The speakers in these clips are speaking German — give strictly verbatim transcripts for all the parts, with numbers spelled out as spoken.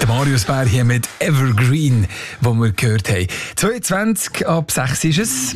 Marius Bär hier mit Evergreen, wo wir gehört haben. zweiundzwanzig ab sechs ist es.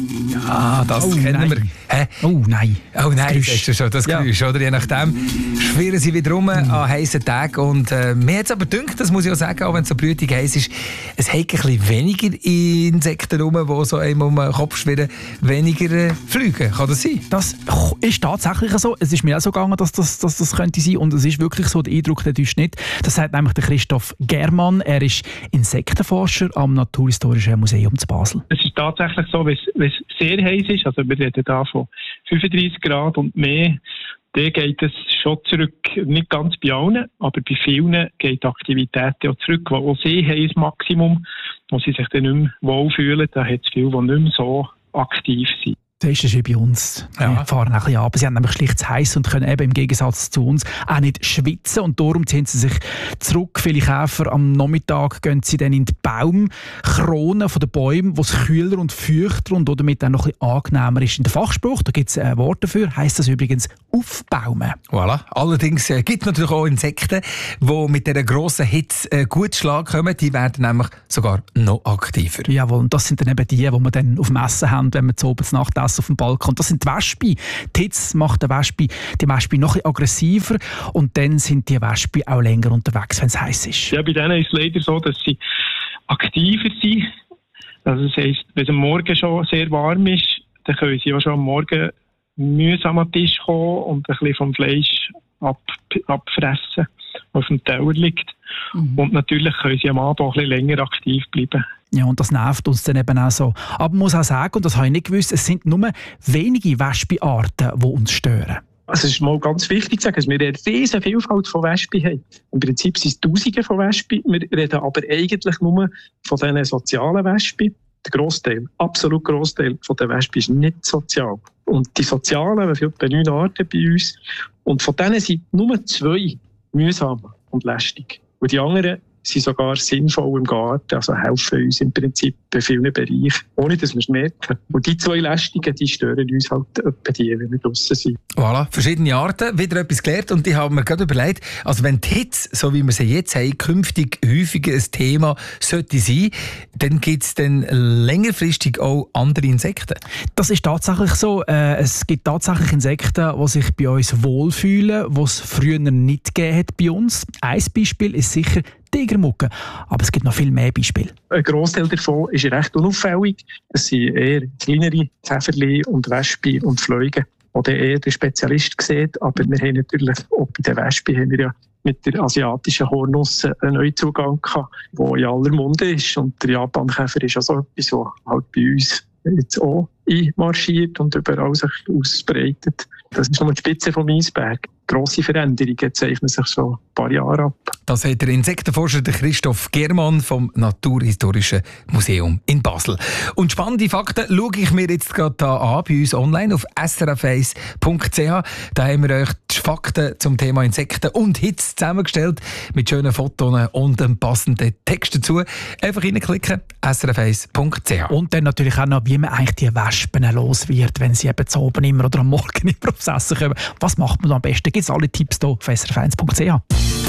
Ja, das oh, kennen nein. wir. Hä? Oh nein. Oh nein, Geräusch. das ist schon das Geräusch, ja. Oder? Je nachdem schwirren sie wieder rum mm. an heißen Tagen. Und äh, mir hat es aber gedacht, das muss ich auch sagen, auch wenn es so brütig heiß ist, es hat ein bisschen weniger Insekten rum, die so einem um den Kopf schwirren, weniger äh, fliegen. Kann das sein? Das ist tatsächlich so. Es ist mir auch so gegangen, dass das, dass das könnte sein. Und es ist wirklich so, der Eindruck, der täuscht nicht. Das sagt nämlich der Christoph Germann. Er ist Insektenforscher am Naturhistorischen Museum zu Basel. Es ist tatsächlich so, wenn es sehr heiß ist, also wir reden da von fünfunddreissig Grad und mehr, dann geht es schon zurück, nicht ganz bei allen, aber bei vielen geht die Aktivität auch zurück, weil auch sehr heiß Maximum, wo sie sich dann nicht mehr wohlfühlen, da hat es viele, die nicht mehr so aktiv sind. Das ist es wie bei uns. Ja. Wir fahren ein bisschen ab. Sie haben nämlich schlicht zu heiß und können eben im Gegensatz zu uns auch nicht schwitzen. Und darum ziehen sie sich zurück. Viele Käfer am Nachmittag gehen sie dann in die Baumkronen der Bäume, wo es kühler und feuchter und damit auch noch ein bisschen angenehmer ist. In der Fachspruch, da gibt es ein Wort dafür, heisst das übrigens aufbaumen. Voilà. Allerdings äh, gibt es natürlich auch Insekten, die mit dieser grossen Hitze äh, gut Schlag kommen. Die werden nämlich sogar noch aktiver. Jawohl, und das sind dann eben die, die wir dann auf dem Essen haben, wenn wir zu oben zur Nacht essen auf dem Balkon. Das sind die Wespen. Die Hitze macht die Wespe, die Wespe noch ein bisschen aggressiver und dann sind die Wespen auch länger unterwegs, wenn es heiß ist. Ja, bei denen ist es leider so, dass sie aktiver sind. Also das heisst, wenn es am Morgen schon sehr warm ist, dann können sie auch schon am Morgen mühsam an den Tisch kommen und ein bisschen vom Fleisch ab, abfressen, was auf dem Teller liegt. Mhm. Und natürlich können sie am Abend auch ein bisschen länger aktiv bleiben. Ja, und das nervt uns dann eben auch so. Aber man muss auch sagen, und das habe ich nicht gewusst, es sind nur wenige Wespenarten, die uns stören. Also es ist mal ganz wichtig zu sagen, dass wir eine riesige Vielfalt von Wespen haben. Im Prinzip sind es Tausende von Wespen. Wir reden aber eigentlich nur von diesen sozialen Wespen. Der Grossteil, absolut Grossteil von den Wespen ist nicht sozial. Und die sozialen, wir haben etwa neun Arten bei uns. Und von denen sind nur zwei mühsam und lästig. Und die anderen sind sogar sinnvoll im Garten, also helfen uns im Prinzip bei vielen Bereichen, ohne dass wir es merken. Und die zwei Lästigen, die stören uns halt etwa die, wenn wir draussen sind. Voilà, verschiedene Arten, wieder etwas gelernt und ich habe mir gerade überlegt, also wenn die Hitze, so wie wir sie jetzt haben, künftig häufiger ein Thema sollte sein, dann gibt es dann längerfristig auch andere Insekten? Das ist tatsächlich so. Äh, es gibt tatsächlich Insekten, die sich bei uns wohlfühlen, die es früher nicht gegeben hat bei uns. Ein Beispiel ist sicher Tigermugge. Aber es gibt noch viel mehr Beispiele. Ein Grossteil davon ist recht unauffällig. Es sind eher kleinere Käferchen und Wespen und Fliegen, die dann eher der Spezialist sieht. Aber wir haben natürlich auch bei den Wespen haben wir ja mit der asiatischen Hornusse einen Neuzugang gehabt, der in aller Munde ist. Und der Japankäfer ist also etwas, was halt bei uns jetzt auch einmarschiert und überall sich ausbreitet. Das ist nur die Spitze vom Eisberg. Grosse Veränderungen zeichnen sich so ein paar Jahre ab. Das hat der Insektenforscher Christoph Germann vom Naturhistorischen Museum in Basel. Und spannende Fakten schaue ich mir jetzt gerade hier an, bei uns online auf s r f eins punkt c h. Da haben wir euch die Fakten zum Thema Insekten und Hitze zusammengestellt mit schönen Fotos und einem passenden Text dazu. Einfach reinklicken, s r f eins punkt c h. Und dann natürlich auch noch, wie man eigentlich die Wespen los wird, wenn sie eben zu oben immer oder am Morgen immer aufs Essen kommen. Was macht man am besten? Gibt es alle Tipps hier auf s r f eins punkt c h.